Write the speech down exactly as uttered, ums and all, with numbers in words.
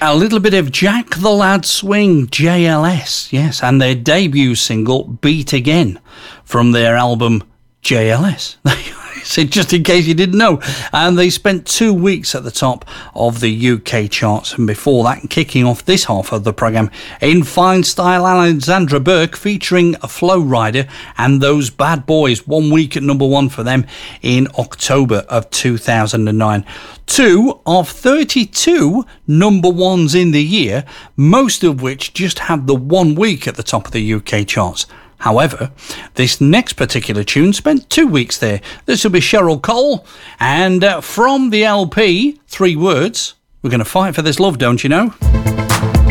A little bit of Jack the Lad Swing, J L S, yes, and their debut single, Beat Again, from their album J L S. So just in case you didn't know. And they spent two weeks at the top of the U K charts. And before that, kicking off this half of the programme, in fine style, Alexandra Burke featuring Flow Rider and Those Bad Boys. One week at number one for them in October of two thousand nine. Two of thirty-two number ones in the year, most of which just had the one week at the top of the U K charts. However, this next particular tune spent two weeks there. This will be Cheryl Cole, and uh, from the L P, Three Words, We're Gonna Fight for This Love, Don't You Know?